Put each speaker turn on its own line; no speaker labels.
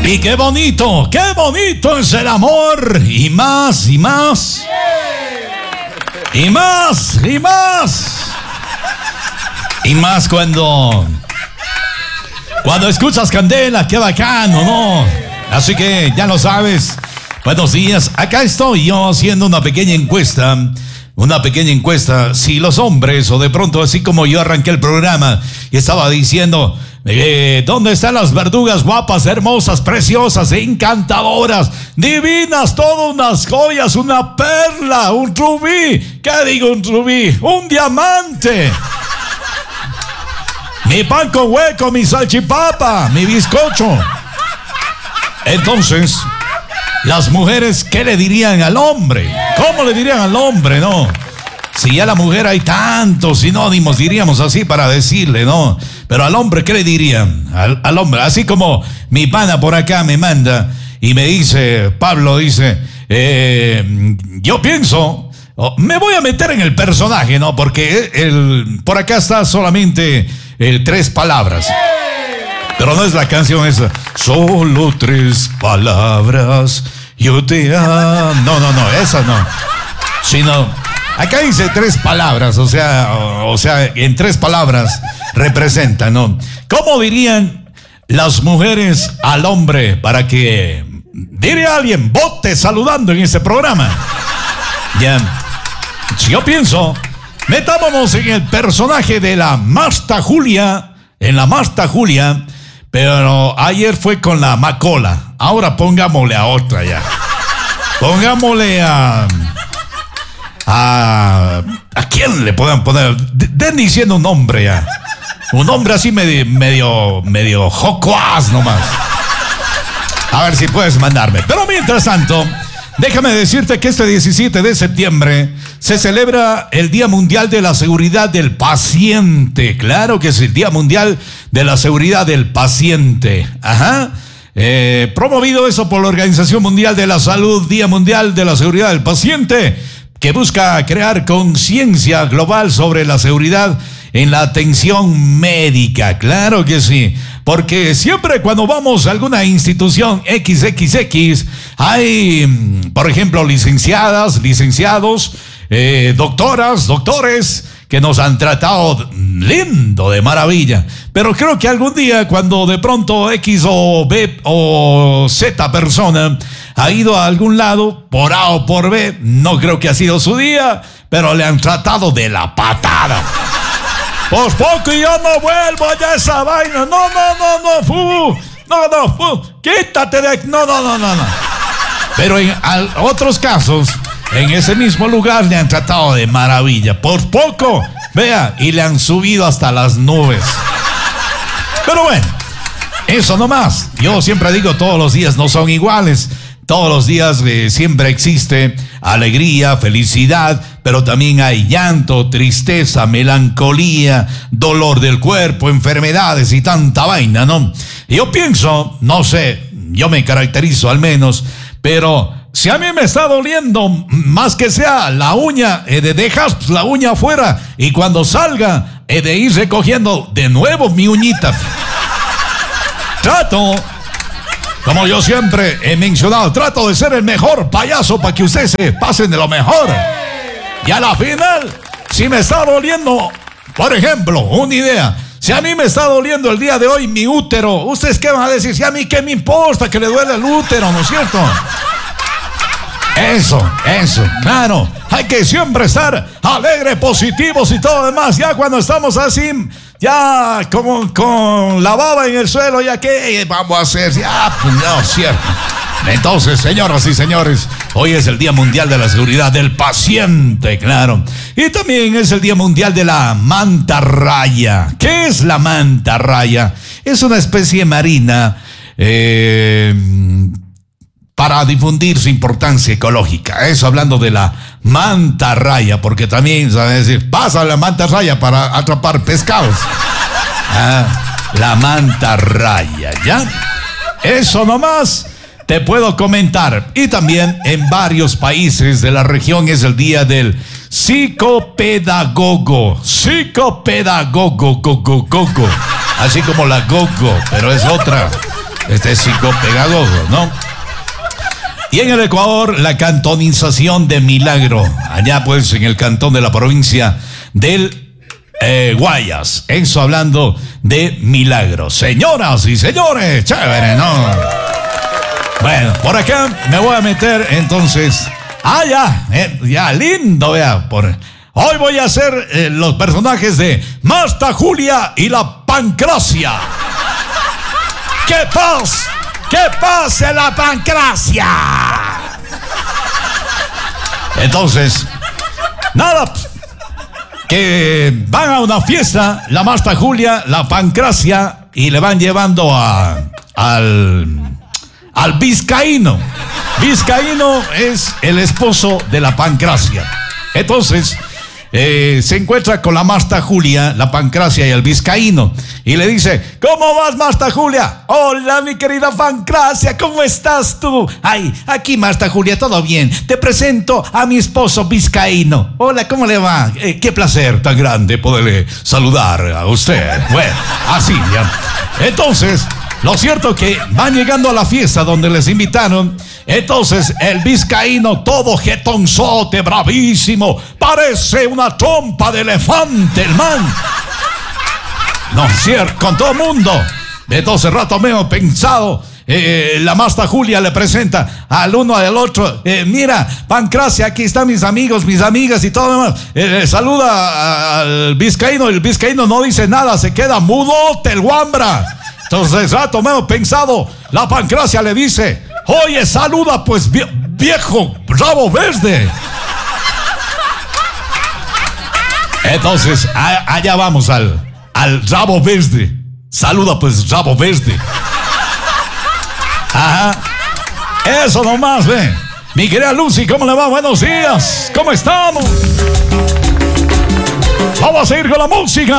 Y qué bonito es el amor. Y más, y más. Y más, y más. Y más cuando escuchas Candela, qué bacano, ¿no? Así que ya lo sabes. Buenos días, acá estoy yo haciendo una pequeña encuesta. Si los hombres, o de pronto así como yo arranqué el programa y estaba diciendo, ¿dónde están las verdugas guapas, hermosas, preciosas, encantadoras, divinas, todas unas joyas, una perla, un rubí? ¿Qué digo un rubí? Un diamante. Mi pan con hueco, mi salchipapa, mi bizcocho. Entonces, las mujeres, ¿qué le dirían al hombre? ¿Cómo le dirían al hombre, no? Si ya la mujer hay tantos sinónimos, diríamos así para decirle, ¿no? Pero al hombre, ¿qué le dirían? Al hombre, así como mi pana por acá me manda y me dice, Pablo dice, yo pienso, me voy a meter en el personaje, ¿no? Porque por acá está solamente 3 palabras. Pero no es la canción esa. Solo 3 palabras. Yo te amo. No, esa no. Sino, acá dice 3 palabras. O sea, en 3 palabras representa, ¿no? ¿Cómo dirían las mujeres al hombre para que, diría alguien, vote saludando en ese programa? Ya. Si yo pienso, metámonos en el personaje de la Masta Julia. En la Masta Julia. Pero ayer fue con la Macola. Ahora pongámosle a otra ya. Pongámosle a quién le puedan poner. Den diciendo un nombre ya. Un nombre así medio jocoaz nomás. A ver si puedes mandarme. Pero mientras tanto, déjame decirte que este 17 de septiembre se celebra el Día Mundial de la Seguridad del Paciente. Claro que es el Día Mundial de la Seguridad del Paciente. Ajá. Promovido eso por la Organización Mundial de la Salud, Día Mundial de la Seguridad del Paciente, que busca crear conciencia global sobre la seguridad en la atención médica. Claro que sí. Porque siempre cuando vamos a alguna institución XXX, hay, por ejemplo, licenciadas, licenciados, doctoras, doctores, que nos han tratado lindo, de maravilla. Pero creo que algún día, cuando de pronto X o B o Z persona ha ido a algún lado, por A o por B, no creo que ha sido su día, pero le han tratado de la patada. Pues poco y yo no vuelvo allá a esa vaina. No, quítate de aquí. No. Pero en otros casos, en ese mismo lugar le han tratado de maravilla. Por poco, vea, y le han subido hasta las nubes. Pero bueno, eso nomás. Yo siempre digo, todos los días no son iguales. Todos los días siempre existe alegría, felicidad, pero también hay llanto, tristeza, melancolía, dolor del cuerpo, enfermedades y tanta vaina, ¿no? Y yo pienso, no sé, yo me caracterizo al menos, pero si a mí me está doliendo, más que sea la uña, dejas la uña afuera y cuando salga, de ir recogiendo de nuevo mi uñita. Trato, como yo siempre he mencionado, trato de ser el mejor payaso para que ustedes se pasen de lo mejor. Y a la final, si me está doliendo, por ejemplo, una idea, si a mí me está doliendo el día de hoy mi útero, ¿ustedes qué van a decir? Si a mí qué me importa que le duele el útero, ¿no es cierto? Eso, claro. Hay que siempre estar alegres, positivos y todo demás. Ya cuando estamos así, ya como con la baba en el suelo, ya qué vamos a hacer, ya, pues no, cierto. Entonces, señoras y señores, hoy es el Día Mundial de la Seguridad del Paciente, claro. Y también es el Día Mundial de la mantarraya. ¿Qué es la mantarraya? Es una especie marina para difundir su importancia ecológica. Eso hablando de la mantarraya, porque también, ¿sabes? Decir, pasa la mantarraya para atrapar pescados. La mantarraya, ¿ya? Eso nomás te puedo comentar. Y también en varios países de la región es el día del psicopedagogo. Psicopedagogo, así como la gogo, pero es otra. Este es psicopegagogo, ¿no? Y en el Ecuador, la cantonización de Milagro. Allá pues en el cantón de la provincia del Guayas. Eso hablando de Milagro. Señoras y señores, chévere, ¿no? Bueno, por acá me voy a meter entonces. Ya lindo, vea. Hoy voy a hacer los personajes de Marta Julia y la Pancracia. ¿Qué pasa? ¿Qué pasa la Pancracia? Entonces, nada, que van a una fiesta, la Marta Julia, la Pancracia, y le van llevando al Vizcaíno. Vizcaíno es el esposo de la Pancracia. Entonces, se encuentra con la Marta Julia, la Pancracia y el Vizcaíno, y le dice: ¿cómo vas, Marta Julia? Hola, mi querida Pancracia, ¿cómo estás tú? Ay, aquí, Marta Julia, todo bien. Te presento a mi esposo Vizcaíno. Hola, ¿cómo le va? Qué placer tan grande poderle saludar a usted. Bueno, así ya. Entonces, lo cierto que van llegando a la fiesta donde les invitaron. Entonces el Vizcaíno, todo jetonzote, bravísimo, parece una trompa de elefante, el man. No, cierto, con todo el mundo. Entonces, rato medio pensado, la Marta Julia le presenta al uno al otro: mira, Pancracia, aquí están mis amigos, mis amigas y todo lo demás. Saluda al Vizcaíno, el Vizcaíno no dice nada, se queda mudote el guambra. Entonces, rato medio pensado, la Pancracia le dice: oye, saluda pues, viejo rabo verde. Entonces, allá vamos al rabo verde. Saluda pues, rabo verde. Ajá. Eso nomás, ve. Mi querida Lucy, ¿cómo le va? Buenos días. ¿Cómo estamos? Vamos a seguir con la música.